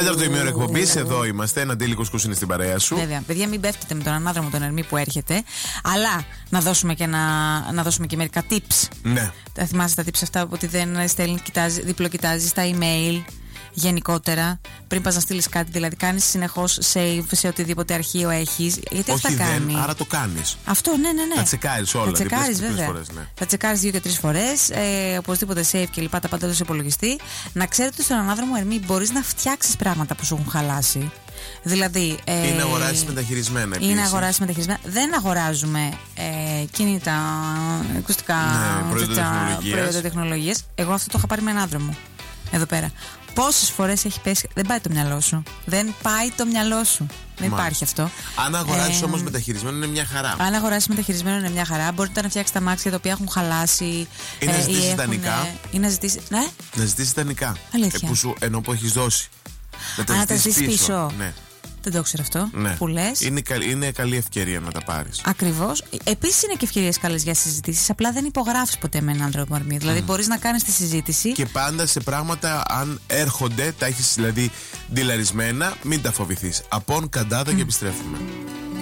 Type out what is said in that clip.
Τέταρτο ημίωρο εκπομπής, εδώ είμαστε. Ένα αντίλικος που είναι στην παρέα σου. Βέβαια, παιδιά, μην πέφτετε με τον ανάδρομο τον Ερμή που έρχεται. Αλλά να δώσουμε και μερικά tips. Ναι. Θα θυμάσαι τα tips αυτά ότι δεν στέλνει, διπλοκοιτάζει τα email. Γενικότερα, πριν πας να στείλεις κάτι, δηλαδή κάνεις συνεχώς save σε οτιδήποτε αρχείο έχεις. Γιατί όχι, αυτά κάνει. άρα το κάνεις. Αυτό, ναι. Θα τσεκάρεις όλα. Θα τσεκάρεις, βέβαια. Φορές, ναι. Θα τσεκάρεις 2 και 3 φορές. Οπωσδήποτε save και λοιπά, τα πάντα του υπολογιστή. Να ξέρετε ότι στον ανάδρομο Ερμή μπορείς να φτιάξεις πράγματα που σου έχουν χαλάσει. Δηλαδή. Ή να αγοράσεις μεταχειρισμένα επίσης. Ή να αγοράσεις μεταχειρισμένα. Δεν αγοράζουμε κινητά, ακουστικά, προϊόντα τεχνολογίας. Εγώ αυτό το είχα πάρει με ανάδρομο. Εδώ πέρα. Πόσες φορές έχει πέσει. Δεν πάει το μυαλό σου. Δεν πάει το μυαλό σου. Δεν υπάρχει αυτό. Αν αγοράσεις όμως μεταχειρισμένο είναι μια χαρά. Αν αγοράσεις μεταχειρισμένο είναι μια χαρά. Μπορείτε να φτιάξετε τα μάξια τα οποία έχουν χαλάσει. Ή να ζητήσεις ιδανικά. Ή να ζητήσεις. Ναι. Να ζητήσεις ιδανικά. Αλήθεια. Ενώ που έχεις δώσει. Να τα ζητήσεις πίσω. Ναι. Δεν το ξέρω αυτό. Ναι. Που λες. Είναι καλή ευκαιρία να τα πάρεις. Ακριβώς. Επίσης είναι και ευκαιρίες καλές για συζητήσεις. Απλά δεν υπογράφεις ποτέ με έναν άνθρωπο Ερμή. Δηλαδή μπορείς να κάνεις τη συζήτηση. Και πάντα σε πράγματα, αν έρχονται, τα έχεις δηλαδή ντυλαρισμένα, μην τα φοβηθείς. Απόν καντάδα και επιστρέφουμε.